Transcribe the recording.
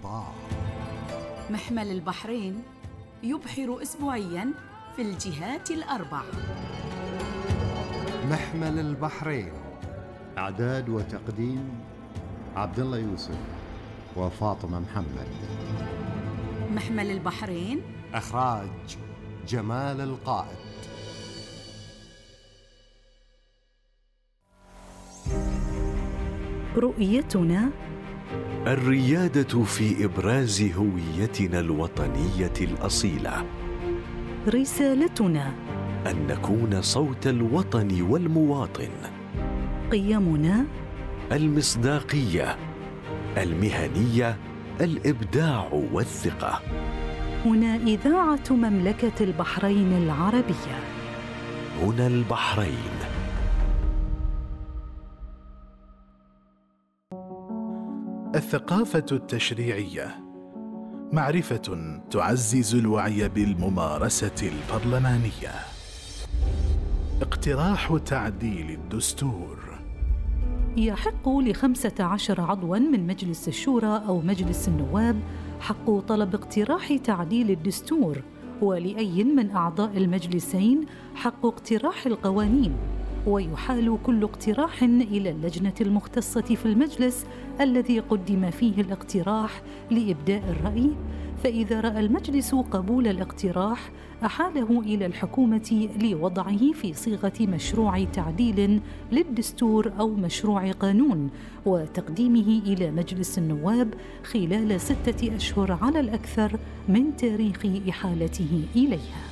الفضاء. محمل البحرين يبحر أسبوعياً في الجهات الأربع. محمل البحرين، إعداد وتقديم عبد الله يوسف وفاطمة محمد. محمل البحرين، إخراج جمال القائد. رؤيتنا الريادة في إبراز هويتنا الوطنية الأصيلة. رسالتنا أن نكون صوت الوطن والمواطن. قيمنا المصداقية، المهنية، الإبداع والثقة. هنا إذاعة مملكة البحرين العربية. هنا البحرين. الثقافة التشريعية معرفة تعزز الوعي بالممارسة البرلمانية. اقتراح تعديل الدستور. يحق ل15 عضواً من مجلس الشورى أو مجلس النواب حق طلب اقتراح تعديل الدستور، ولأي من أعضاء المجلسين حق اقتراح القوانين، ويحال كل اقتراح إلى اللجنة المختصة في المجلس الذي قدم فيه الاقتراح لإبداء الرأي، فإذا رأى المجلس قبول الاقتراح أحاله إلى الحكومة لوضعه في صيغة مشروع تعديل للدستور أو مشروع قانون، وتقديمه إلى مجلس النواب خلال 6 أشهر على الأكثر من تاريخ إحالته إليها.